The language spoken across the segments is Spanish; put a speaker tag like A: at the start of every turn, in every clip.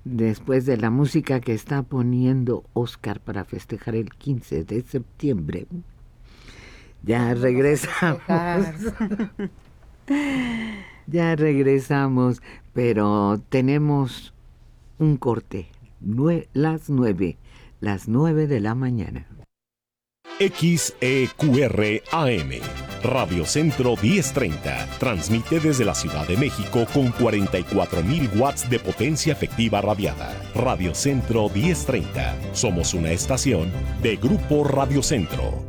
A: después de la música que está poniendo Oscar para festejar el 15 de septiembre, ya regresamos. Ya regresamos, pero tenemos un corte, las 9 de la mañana.
B: XEQR AM, Radio Centro 1030, transmite desde la Ciudad de México con 44,000 watts de potencia efectiva radiada. Radio Centro 1030, somos una estación de Grupo Radio Centro.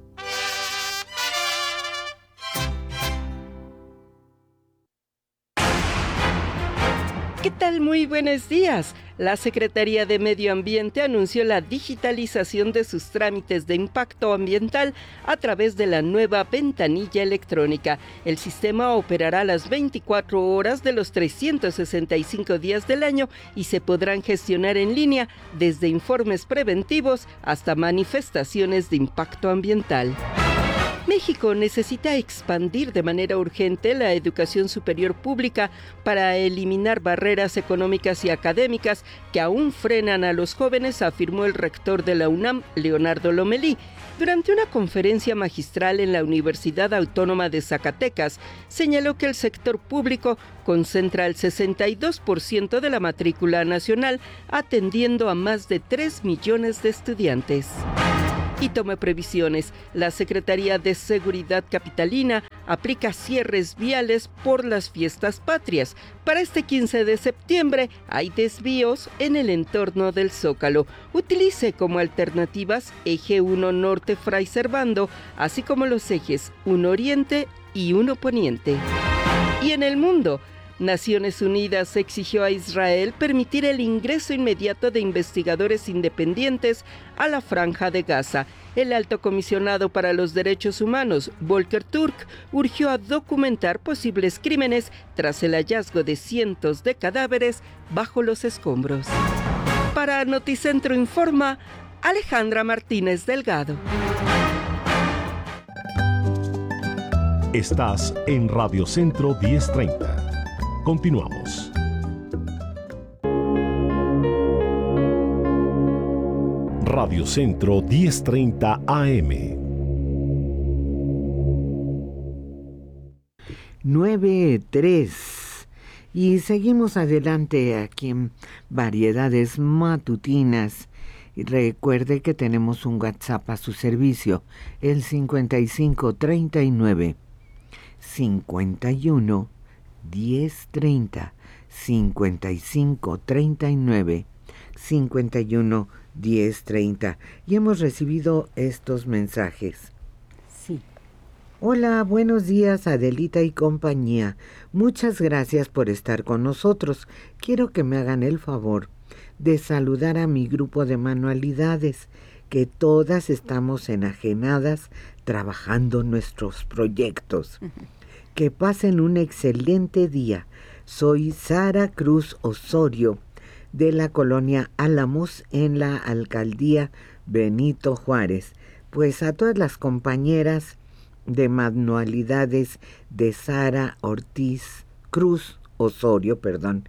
C: ¿Qué tal? Muy buenos días. La Secretaría de Medio Ambiente anunció la digitalización de sus trámites de impacto ambiental a través de la nueva ventanilla electrónica. El sistema operará las 24 horas de los 365 días del año y se podrán gestionar en línea desde informes preventivos hasta manifestaciones de impacto ambiental. México necesita expandir de manera urgente la educación superior pública para eliminar barreras económicas y académicas que aún frenan a los jóvenes, afirmó el rector de la UNAM, Leonardo Lomelí. Durante una conferencia magistral en la Universidad Autónoma de Zacatecas, señaló que el sector público concentra el 62% de la matrícula nacional, atendiendo a más de 3 millones de estudiantes. Y tome previsiones. La Secretaría de Seguridad Capitalina aplica cierres viales por las fiestas patrias. Para este 15 de septiembre hay desvíos en el entorno del Zócalo. Utilice como alternativas Eje 1 Norte Fray Servando, así como los ejes 1 Oriente y 1 Poniente. Y en el mundo, Naciones Unidas exigió a Israel permitir el ingreso inmediato de investigadores independientes a la Franja de Gaza. El alto comisionado para los derechos humanos, Volker Turk, urgió a documentar posibles crímenes tras el hallazgo de cientos de cadáveres bajo los escombros. Para Noticentro Informa, Alejandra Martínez Delgado.
B: Estás en Radio Centro 1030. Continuamos. Radio Centro 1030 AM.
A: 9:03. Y seguimos adelante aquí en Variedades Matutinas. Y recuerde que tenemos un WhatsApp a su servicio, el 5539 51 1030, 5539 51 1030. Y hemos recibido estos mensajes.
D: Sí.
A: Hola, buenos días Adelita y compañía. Muchas gracias por estar con nosotros. Quiero que me hagan el favor de saludar a mi grupo de manualidades, que todas estamos enajenadas trabajando nuestros proyectos. Que pasen un excelente día. Soy Sara Cruz Osorio, de la colonia Álamos, en la alcaldía Benito Juárez. Pues a todas las compañeras de manualidades de Sara Cruz Osorio,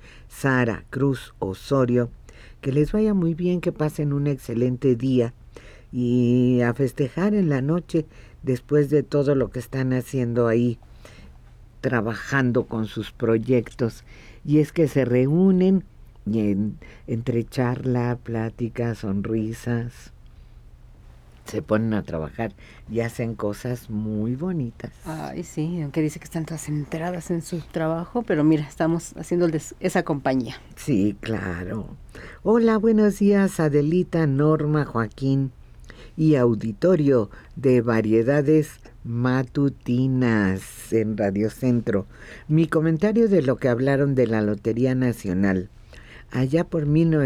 A: que les vaya muy bien, que pasen un excelente día y a festejar en la noche después de todo lo que están haciendo ahí, trabajando con sus proyectos. Y es que se reúnen y entre charla, plática, sonrisas, se ponen a trabajar y hacen cosas muy bonitas.
D: Ay, sí, aunque dice que están todas enteradas en su trabajo, pero mira, estamos haciéndoles esa compañía.
A: Sí, claro. Hola, buenos días Adelita, Norma, Joaquín y auditorio de Variedades Matutinas en Radio Centro. Mi comentario de lo que hablaron de la Lotería Nacional. Allá por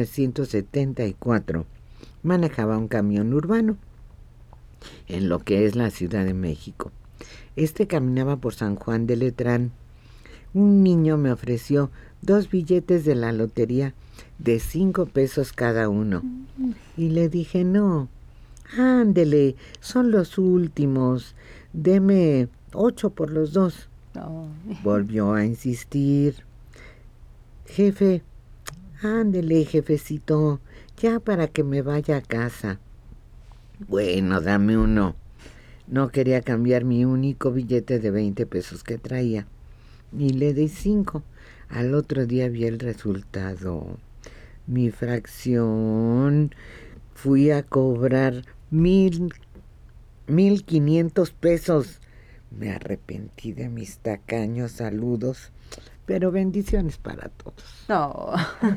A: 1974 manejaba un camión urbano en lo que es la Ciudad de México. Este caminaba por San Juan de Letrán. Un niño me ofreció 2 billetes de la lotería de 5 pesos cada uno. Y le dije, no, ándele, son los últimos, deme 8 por los 2.
D: Oh.
A: Volvió a insistir. Jefe, Ándele, jefecito, ya para que me vaya a casa. Bueno, dame uno. No quería cambiar mi único billete de 20 pesos que traía. Y le di 5. Al otro día vi el resultado. Mi fracción. Fui a cobrar 1,500 pesos. Me arrepentí de mis tacaños saludos. Pero bendiciones para todos.
D: No.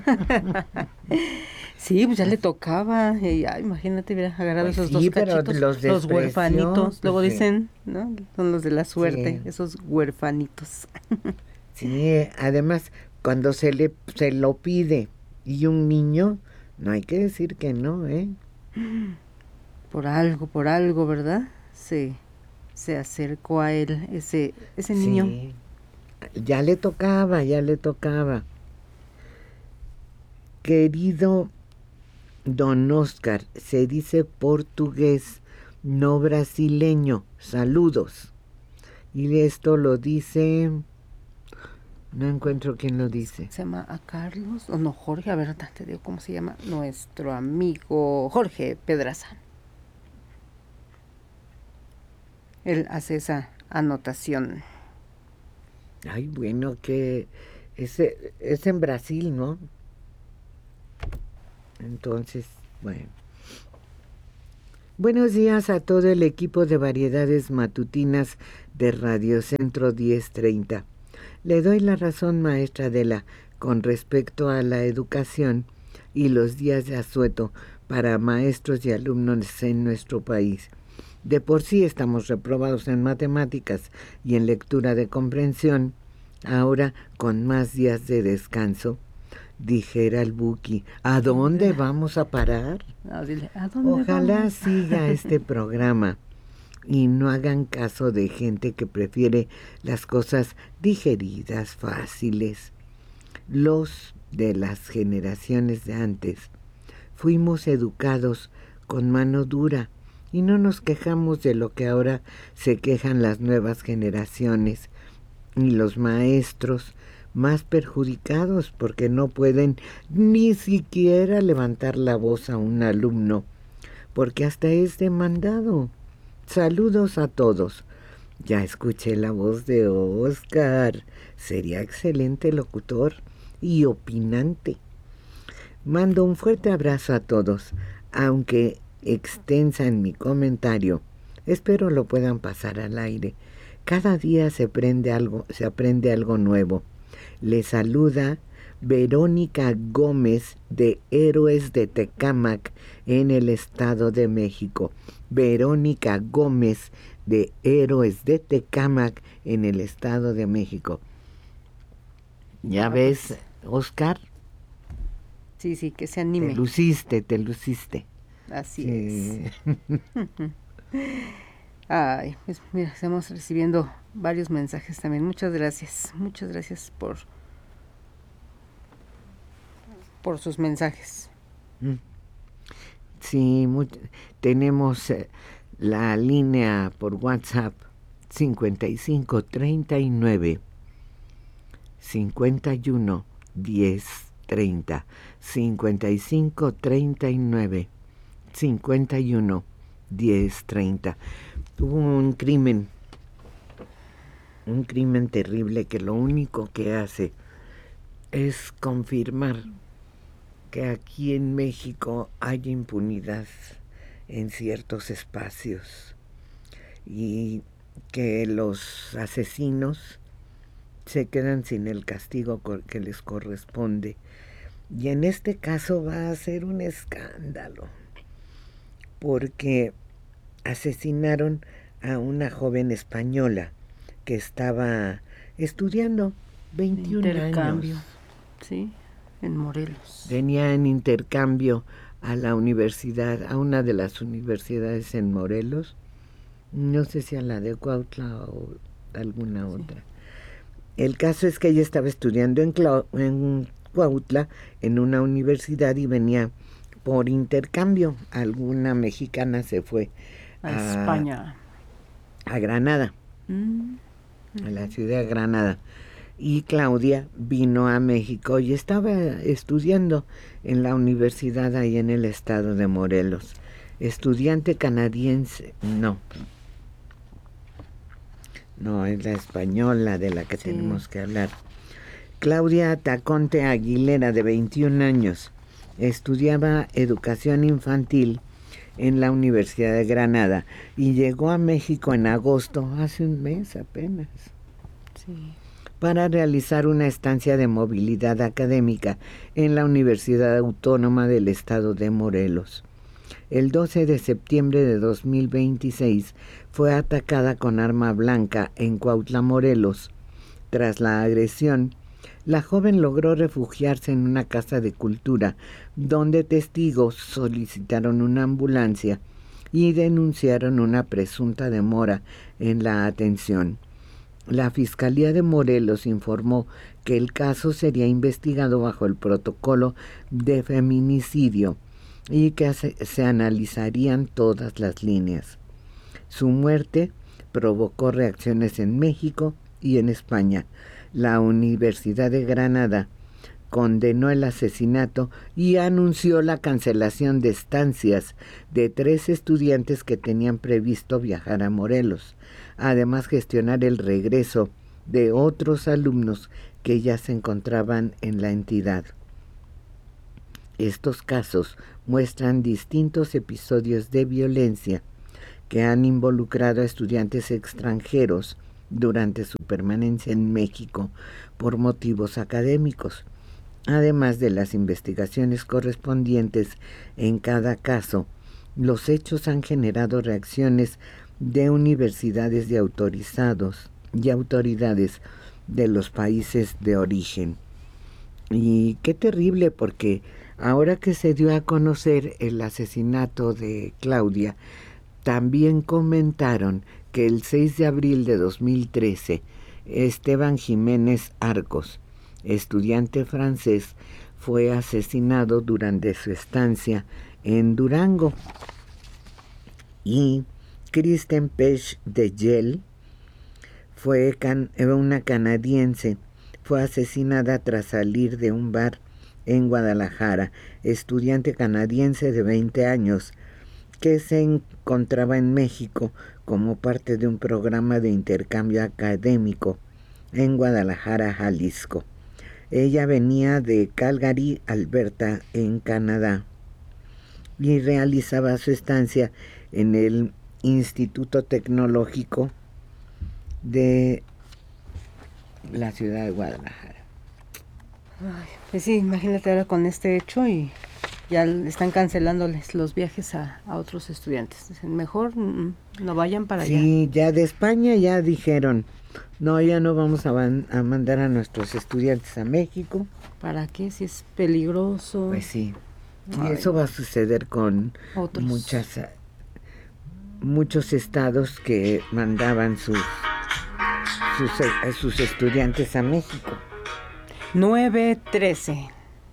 D: Sí, pues ya le tocaba. Y ya, imagínate, hubiera agarrado
A: Pues
D: esos
A: sí,
D: dos
A: pero
D: cachitos,
A: los
D: huerfanitos.
A: despreció,
D: Luego
A: pues,
D: dicen, ¿no? Son los de la suerte,
A: Sí.
D: esos huerfanitos.
A: Sí, además, cuando se lo pide y un niño, no hay que decir que no, ¿eh?
D: Por algo, ¿verdad? Se acercó a él ese niño.
A: Sí. Ya le tocaba. Querido don Oscar, se dice portugués, no brasileño. Saludos. Y esto lo dice... No encuentro quién lo dice.
D: Se llama a Carlos, o no, Jorge, a ver, te digo cómo se llama, nuestro amigo Jorge Pedraza. Él hace esa anotación.
A: Ay, bueno, que es en Brasil, ¿no? Entonces, bueno. Buenos días a todo el equipo de variedades matutinas de Radio Centro 1030. Le doy la razón, maestra Adela, con respecto a la educación y los días de asueto para maestros y alumnos en nuestro país. De por sí estamos reprobados en matemáticas y en lectura de comprensión, ahora con más días de descanso. Dijera el Buki, ¿a dónde vamos a parar?
D: No, dile, ¿a dónde
A: Ojalá
D: vamos?
A: siga este programa y no hagan caso de gente que prefiere las cosas digeridas, fáciles. Los de las generaciones de antes fuimos educados con mano dura y no nos quejamos de lo que ahora se quejan las nuevas generaciones y los maestros más perjudicados porque no pueden ni siquiera levantar la voz a un alumno, porque hasta es demandado. Saludos a todos. Ya escuché la voz de Oscar. Sería excelente locutor y opinante. Mando un fuerte abrazo a todos, aunque extensa en mi comentario. Espero lo puedan pasar al aire. Cada día se aprende algo nuevo. Le saluda Verónica Gómez de Héroes de Tecámac en el Estado de México. Verónica Gómez de Héroes de Tecámac en el Estado de México. ¿Ya ves, Oscar?
D: Sí, que se anime.
A: Te luciste.
D: Así
A: Sí.
D: es. Ay, pues mira, estamos recibiendo varios mensajes también. Muchas gracias por sus mensajes.
A: Sí, tenemos la línea por WhatsApp 5539 51 10 30 5539 51 10 30. Hubo un crimen terrible que lo único que hace es confirmar que aquí en México hay impunidad en ciertos espacios y que los asesinos se quedan sin el castigo que les corresponde. Y en este caso va a ser un escándalo, porque asesinaron a una joven española que estaba estudiando 21
D: Intercambio,
A: años.
D: sí, en Morelos.
A: Venía en intercambio a la universidad, a una de las universidades en Morelos, no sé si a la de Cuautla o alguna otra. El caso es que ella estaba estudiando en Cuautla, en una universidad, y venía por intercambio. Alguna mexicana se fue
D: a España,
A: a Granada, a la ciudad de Granada. Y Claudia vino a México y estaba estudiando en la universidad ahí en el estado de Morelos. Estudiante canadiense, no, es la española de la que tenemos que hablar. Claudia Taconte Aguilera, de 21 años, estudiaba educación infantil en la Universidad de Granada y llegó a México en agosto, hace un mes apenas.
D: Sí.
A: Para realizar una estancia de movilidad académica en la Universidad Autónoma del Estado de Morelos. El 12 de septiembre de 2026 fue atacada con arma blanca en Cuautla, Morelos. Tras la agresión, la joven logró refugiarse en una casa de cultura, donde testigos solicitaron una ambulancia y denunciaron una presunta demora en la atención. La Fiscalía de Morelos informó que el caso sería investigado bajo el protocolo de feminicidio y que se analizarían todas las líneas. Su muerte provocó reacciones en México y en España. La Universidad de Granada condenó el asesinato y anunció la cancelación de estancias de 3 estudiantes que tenían previsto viajar a Morelos. Además, gestionar el regreso de otros alumnos que ya se encontraban en la entidad. Estos casos muestran distintos episodios de violencia que han involucrado a estudiantes extranjeros durante su permanencia en México por motivos académicos. Además de las investigaciones correspondientes en cada caso, los hechos han generado reacciones de universidades y autoridades de los países de origen. Y qué terrible, porque ahora que se dio a conocer el asesinato de Claudia, también comentaron que el 6 de abril de 2013, Esteban Jiménez Arcos, estudiante francés, fue asesinado durante su estancia en Durango. Y Kristen Pech de Yell, una canadiense, fue asesinada tras salir de un bar en Guadalajara, estudiante canadiense de 20 años, que se encontraba en México como parte de un programa de intercambio académico en Guadalajara, Jalisco. Ella venía de Calgary, Alberta, en Canadá, y realizaba su estancia en el Instituto Tecnológico de la ciudad de Guadalajara.
D: Ay, pues sí, imagínate ahora con este hecho y ya están cancelándoles los viajes a otros estudiantes. Dicen, mejor no vayan para allá.
A: Sí, ya de España ya dijeron, no, ya no vamos a mandar a nuestros estudiantes a México.
D: ¿Para qué? Si es peligroso.
A: Pues sí, y eso va a suceder con muchos estados que mandaban sus estudiantes a México.
D: 9:13.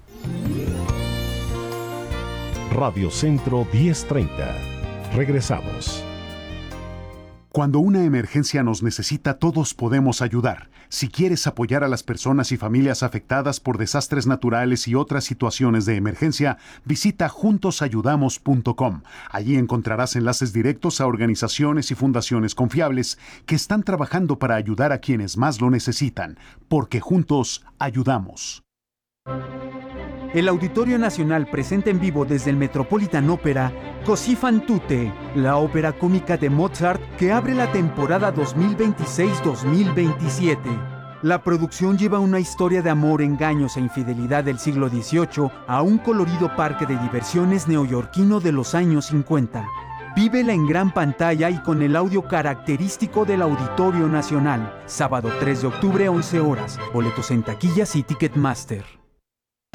B: Radio Centro 1030. Regresamos.
E: Cuando una emergencia nos necesita, todos podemos ayudar. Si quieres apoyar a las personas y familias afectadas por desastres naturales y otras situaciones de emergencia, visita juntosayudamos.com. Allí encontrarás enlaces directos a organizaciones y fundaciones confiables que están trabajando para ayudar a quienes más lo necesitan, porque juntos ayudamos.
F: El Auditorio Nacional presenta en vivo desde el Metropolitan Opera Così fan tutte, la ópera cómica de Mozart que abre la temporada 2026-2027. La producción lleva una historia de amor, engaños e infidelidad del siglo XVIII a un colorido parque de diversiones neoyorquino de los años 50. Vívela en gran pantalla y con el audio característico del Auditorio Nacional. Sábado 3 de octubre, 11 horas. Boletos en taquillas y Ticketmaster.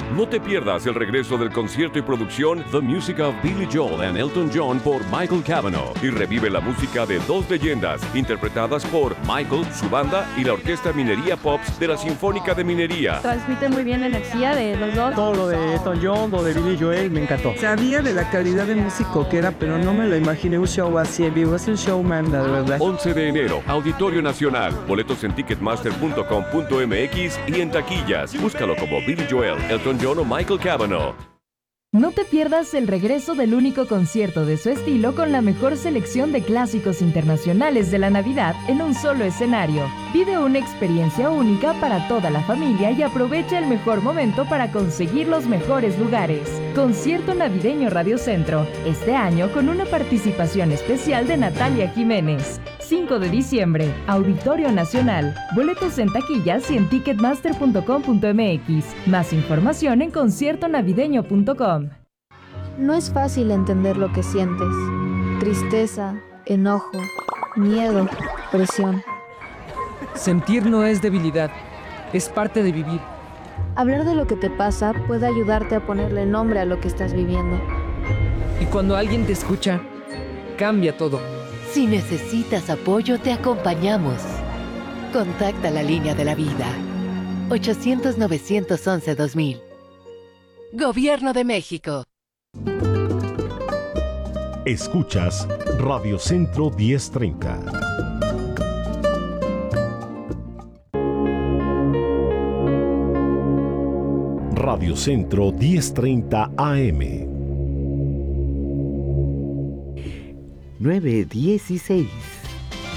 G: No te pierdas el regreso del concierto y producción The Music of Billy Joel and Elton John por Michael Cavanaugh y revive la música de dos leyendas interpretadas por Michael, su banda y la Orquesta Minería Pops de la Sinfónica de Minería.
H: Transmiten muy bien la energía de los dos.
I: Todo lo de Elton John, lo de Billy Joel, me encantó.
J: Sabía de la calidad de músico que era, pero no me lo imaginé un show así en vivo. Es un showman, la verdad.
G: 11 de enero, Auditorio Nacional. Boletos en ticketmaster.com.mx y en taquillas. Búscalo como Billy Joel, Elton John o Michael Cavanaugh.
K: No te pierdas el regreso del único concierto de su estilo con la mejor selección de clásicos internacionales de la Navidad en un solo escenario. Vive una experiencia única para toda la familia y aprovecha el mejor momento para conseguir los mejores lugares. Concierto Navideño Radio Centro, este año con una participación especial de Natalia Jiménez. 5 de diciembre, Auditorio Nacional. Boletos en taquillas y en ticketmaster.com.mx. Más información en conciertonavideño.com.
L: No es fácil entender lo que sientes. Tristeza, enojo, miedo, presión.
M: Sentir no es debilidad, es parte de vivir.
L: Hablar de lo que te pasa puede ayudarte a ponerle nombre a lo que estás viviendo.
M: Y cuando alguien te escucha, cambia todo.
N: Si necesitas apoyo, te acompañamos. Contacta la línea de la vida. 800-911-2000. Gobierno de México.
B: Escuchas Radio Centro 1030. Radio Centro 1030 AM.
A: 9:16.